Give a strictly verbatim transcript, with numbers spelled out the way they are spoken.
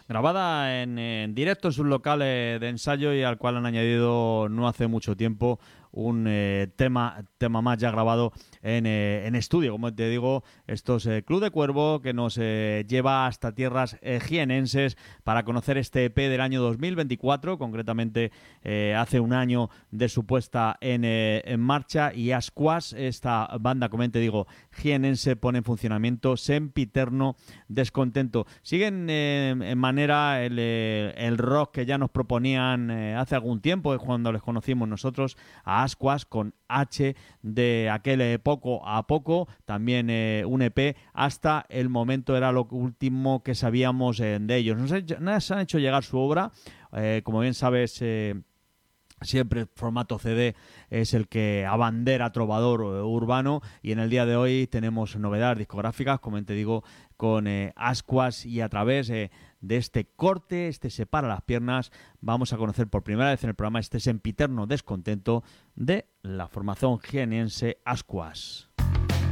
grabada en, en directo en sus locales de ensayo y al cual han añadido no hace mucho tiempo un eh, tema, tema más ya grabado en, eh, en estudio. Como te digo, esto es eh, Club de Cuervo, que nos eh, lleva hasta tierras eh, jienenses para conocer este E P del año dos mil veinticuatro, concretamente eh, hace un año de su puesta en, eh, en marcha, y Ascuas, esta banda, como te digo, jienense, pone en funcionamiento Sempiterno Descontento. Siguen eh, en manera el, eh, el rock que ya nos proponían eh, hace algún tiempo, cuando les conocimos nosotros a Ascuas, con H, de aquel eh, poco a poco, también eh, un E P. Hasta el momento era lo último que sabíamos eh, de ellos. Nos, hecho, nos han hecho llegar su obra, eh, como bien sabes, eh, siempre el formato C D es el que abandera Trovador Urbano, y en el día de hoy tenemos novedades discográficas, como te digo, con eh, Ascuas, y a través eh, de este corte, este Separa las Piernas, vamos a conocer por primera vez en el programa este Sempiterno Descontento de la formación jienense Ascuas.